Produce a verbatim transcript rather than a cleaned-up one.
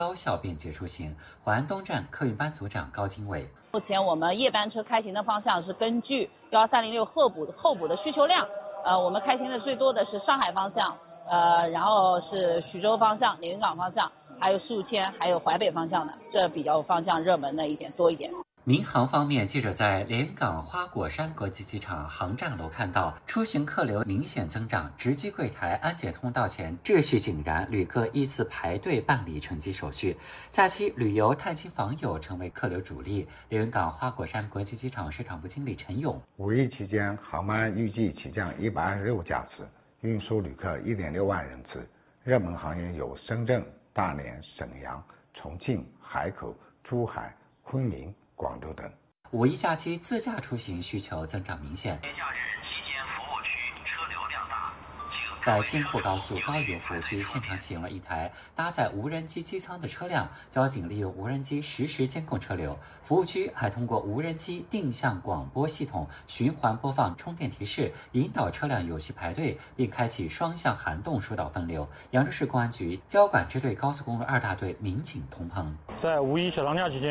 高效便捷出行。淮安东站客运班组长高经纬： 目前我们夜班车开行的方向是根据幺三零六候补候补的需求量，呃，我们开行的最多的是上海方向，呃，然后是徐州方向、连云港方向，还有宿迁，还有淮北方向的，这比较方向热门的一点多一点。 民航方面，记者在连云港花果山国际机场航站楼看到，出行客流明显增长，值机柜台、安检通道前秩序井然，旅客依次排队办理乘机手续。假期旅游、探亲访友成为客流主力。连云港花果山国际机场市场部经理陈勇： 五一期间，航班预计起降一百二十六架次，运输旅客一点六万人次。热门行业有深圳、大连、沈阳、重庆、海口、珠海、昆明、广州等。 五一假期自驾出行需求增长明显。在京沪高速高邮服务区现场启用了一台搭载无人机机舱的车辆，交警利用无人机实时监控车流。服务区还通过无人机定向广播系统循环播放充电提示，引导车辆有序排队，并开启双向涵洞疏导分流。扬州市公安局交管支队高速公路二大队民警童鹏： 在五一小长假期间，